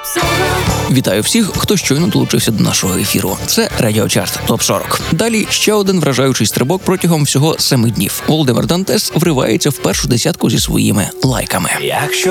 Вітаю всіх, хто щойно долучився до нашого ефіру. Це Радіочарт ТОП-40. Далі ще один вражаючий стрибок протягом всього 7 днів. Володимир Дантес вривається в першу десятку зі своїми лайками. Якщо